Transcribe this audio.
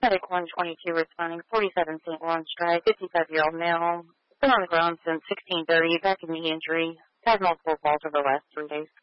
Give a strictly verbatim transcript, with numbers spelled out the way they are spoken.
Medic one twenty-two responding, forty-seven Saint Lawrence Drive, fifty-five-year-old male. Been on the ground since sixteen thirty, back in knee injury. Had multiple falls over the last three days.